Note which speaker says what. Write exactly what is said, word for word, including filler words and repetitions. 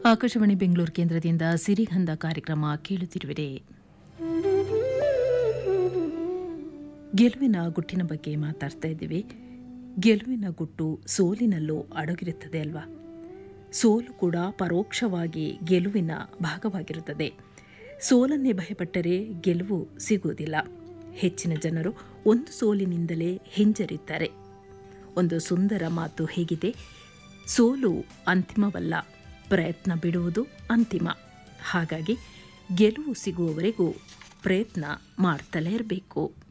Speaker 1: ಆಕಾಶವಾಣಿ ಬೆಂಗಳೂರು ಕೇಂದ್ರದಿಂದ ಸಿರಿಗಂಧ ಕಾರ್ಯಕ್ರಮ ಕೇಳುತ್ತಿರುವಿರಿ. ಗೆಲುವಿನ ಗುಟ್ಟಿನ ಬಗ್ಗೆ ಮಾತಾಡ್ತಾ ಇದ್ದೀವಿ. ಗೆಲುವಿನ ಗುಟ್ಟು ಸೋಲಿನಲ್ಲೂ ಅಡಗಿರುತ್ತದೆ ಅಲ್ವಾ? ಸೋಲು ಕೂಡ ಪರೋಕ್ಷವಾಗಿ ಗೆಲುವಿನ ಭಾಗವಾಗಿರುತ್ತದೆ. ಸೋಲನ್ನೇ ಭಯಪಟ್ಟರೆ ಗೆಲುವು ಸಿಗುವುದಿಲ್ಲ. ಹೆಚ್ಚಿನ ಜನರು ಒಂದು ಸೋಲಿನಿಂದಲೇ ಹಿಂಜರಿತಾರೆ. ಒಂದು ಸುಂದರ ಮಾತು ಹೇಗಿದೆ: ಸೋಲು ಅಂತಿಮವಲ್ಲ, ಪ್ರಯತ್ನ ಬಿಡುವುದು ಅಂತಿಮ. ಹಾಗಾಗಿ ಗೆಲುವು ಸಿಗುವವರೆಗೂ ಪ್ರಯತ್ನ ಮಾಡ್ತಲೇ ಇರಬೇಕು.